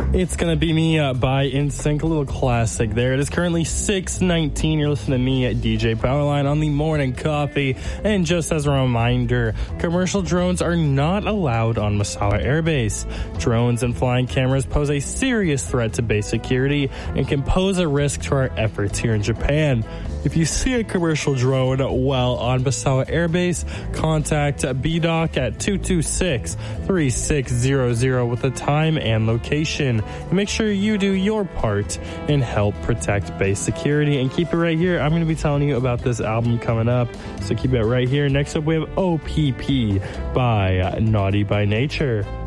It's Gonna Be Me by NSYNC, a little classic there. It is currently 6:19. You're listening to me at DJ Powerline on the Morning Coffee. And just as a reminder, commercial drones are not allowed on Misawa Air Base. Drones and flying cameras pose a serious threat to base security and can pose a risk to our efforts here in Japan. If you see a commercial drone while on Misawa Air Base, contact BDOC at 226-3600 with the time and location. And make sure you do your part and help protect base security. And keep it right here. I'm going to be telling you about this album coming up, so keep it right here. Next up, we have OPP by Naughty by Nature.